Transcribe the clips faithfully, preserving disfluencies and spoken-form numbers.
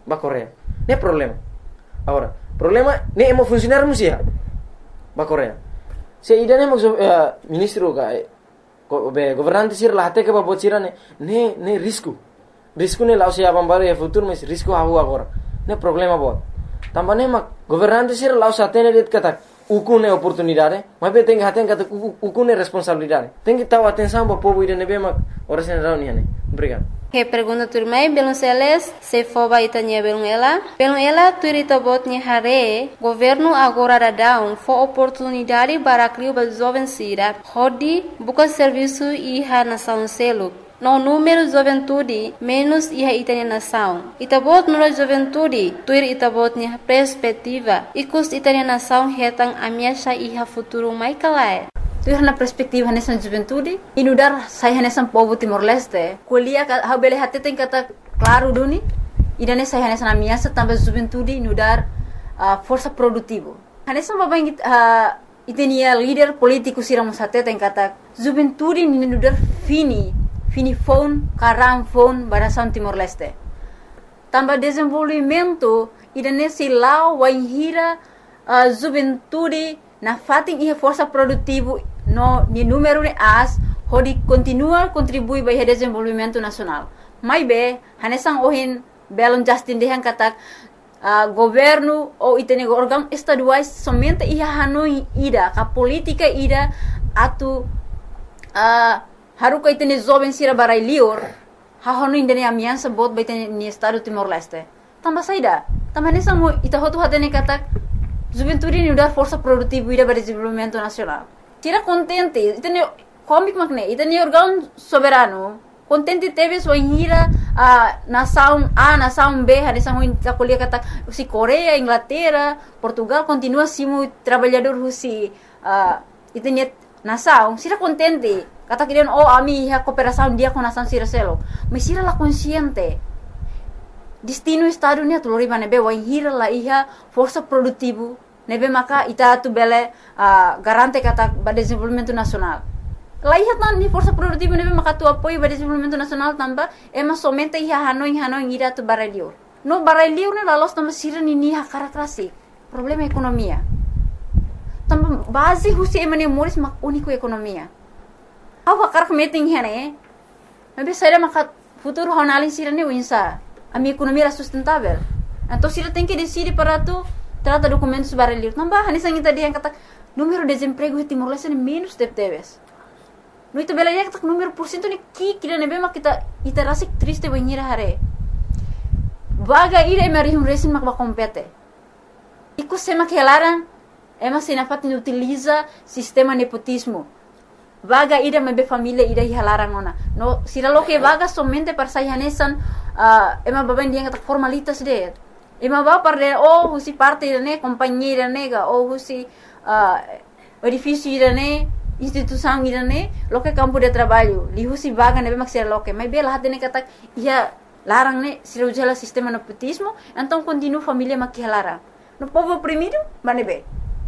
ba Korea. Ne problema. Agora, problema ne emo funcionar musia. Ba Korea. Se idane mo uh, ministro ka go, be governante sir la hate ke ba bocira ne ne ne risco. Risco ne lao se abam baru ya futuro mas risco hahu agora. Ne problema bo. Tambane ma governante sir lao sa tene det kata ukune oportunidade, mas be tem haten kata ukune responsabilidade. Tem que estar atenção para o povo idane be ma ora sen reunião ne. Obrigado. Que pergunta turmai belum seles se foba itanya belum ela belum ela turita botnya hare governo agora da down for oportunidade para criar ba jovem sira hodi buka serviço iha nação selo no número juventude menos iha itanya nação itabot no juventude tuir itabotnya perspectiva ikus itanya nação hetang amiasha iha futuro mai kalai. Tu na perspektiva nessa juventude inudar saya nessa povo Timor Leste kuliah ha bele hati tem kata claro duni idane saya nessa na minha também juventude inudar uh, força produtivo nessa babang uh, itenia líder político siramos hati tem kata juventude inudar fini fini phone karam phone barasan Timor Leste tambah desenvolvimento idane silau waihira uh, juventude na fating iha força produtivo no ni número de as hodi continua contribui para o desenvolvimento nacional. Mai be hanesang ohin belon Justin dehan katak uh, governo ou itene órgão estaduais somente iha hanoi ida ka política ida atu uh, haruka itene jovem sira barai lior ha hanoi indene amiança bot ba itene ni estado Timor Leste. Tambah saida, tambah hanesang mo ita hotu hatene katak juventude ni udar força produtiva ida para o desenvolvimento nacional. Tira contente, itene comic makne, itene órgão soberano. Contente teve sua hira a nação A, nação B, a nação a colher kata si Coreia, Inglaterra, Portugal continua simo trabalhador husi uh, itene nação. Tira contente, kata kirian oh ami ha cooperação dia com nação sira selo. Mas tira la consciente. Destino estado ni atulori nebe wa hira la iha força produtivo nebe maka ita tu bele uh, garante kata ba desenvolvimento nacional. La iha tan ni força produtivo nebe maka tu apoio ba desenvolvimento nacional tamba ema somente iha hanoi hanoi ira tu baralior. No baralior ne la los tamba sira ni ni ha karakrasi. Problema economia. Tamba base husi ema ne moris mak único economia. Awa karak meeting hene. Nebe saira maka futuro honalin sira ne winsa. A minha economia era sustentável. Então, se ela tem que decidir para tu, trata documentos para ler. Não vai, nessa gente dia kata número de desemprego em Timor Leste é menos de teves. No itu bela dia kata número por cento ni ki kira nebe mak kita ita rasa triste banhira hare. Vaga ira emari um resin mak ba compete. Iku sema que elaran, ema se na fatin utiliza sistema nepotismo. Vaga ida mebe família ida hihalarang ona. No, sira lo que vaga somente para sayanesan uh, ema baben dia kata formalitas de. Ema ba para oh husi parte ne companhia nega oh husi uh, edifício ne instituição ne lo que campo de trabalho. Li husi vaga nebe maksira lo que. Mas bela hatene kata ia larang ne sira ujala sistema nepotismo, então continua família makihalarang. No povo oprimido, manebe.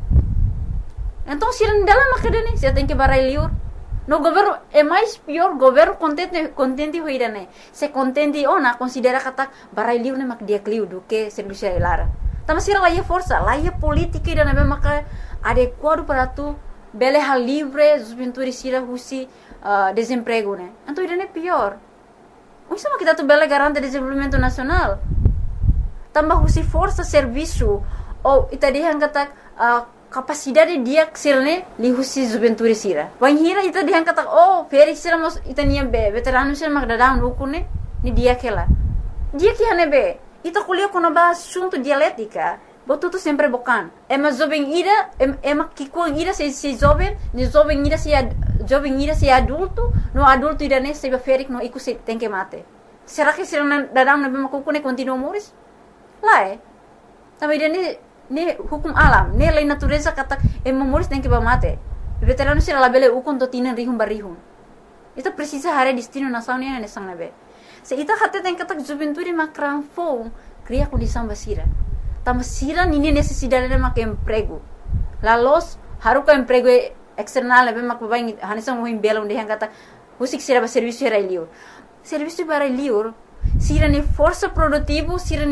Então se não dela makadane, se tem que barai liur. No governo é mais pior, governo contente contente hoira ne. Se contente ona considera kata barai liur ne mak dia kliu do que serviço lara. Tama sira lá ia força, lá ia política ida ne maka adequado para tu bele hal livre, juventude sira husi uh, desemprego ne. Então ida ne pior. O sama kita tu bele garante desenvolvimento nacional. Tambah husi força serviço ou ita dia kata uh, capacidade dia sirne li husi juventude sira. Wan hira ita dia kata oh feri sira mos ita nia be veterano sira mak dadang rukune ni dia kela. Dia que hane be ita kuliah kono ba assunto dialética. Botu tu sempre bocan. Ema jovem ira ema kikuang ira se se jovem, ni jovem ira se jovem ira se adulto, no adulto ira ne se be ferik no iku se tem que mate. Será que sira dadang na be makukune continua moris? Lá é. Também dia ni ne hukum alam, ne lei natureza kata e memoris tem que ba mate. Veterano sira labele ukon to tinan rihum barihum. Ita precisa hare destino nação ne ne sang nabe. Se ita hatte tem kata juventude makran fo, cria condição basira. Tama sira nini necessidade de mak emprego. La los haruka emprego external nabe mak babai hanesang mo himbelon de kata husik sira ba serviço era liur. Serviço para liur sira ne força produtivo sira